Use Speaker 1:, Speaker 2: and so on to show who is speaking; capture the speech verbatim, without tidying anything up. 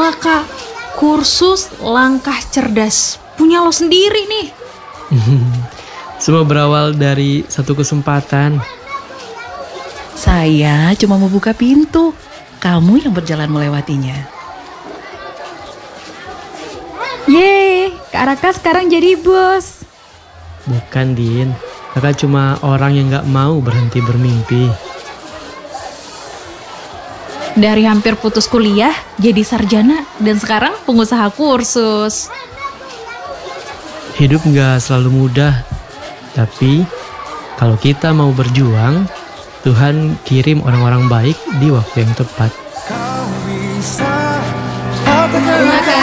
Speaker 1: Inilah Kak, kursus langkah cerdas. Punya lo sendiri nih.
Speaker 2: Semua berawal dari satu kesempatan.
Speaker 3: Saya cuma mau buka pintu, kamu yang berjalan melewatinya.
Speaker 4: Yeay, Kak Raka sekarang jadi bos.
Speaker 2: Bukan, Din. Kakak cuma orang yang gak mau berhenti bermimpi.
Speaker 1: Dari hampir putus kuliah, jadi sarjana, dan sekarang pengusaha kursus.
Speaker 2: Hidup gak selalu mudah, tapi kalau kita mau berjuang, Tuhan kirim orang-orang baik di waktu yang tepat.
Speaker 5: Kau bisa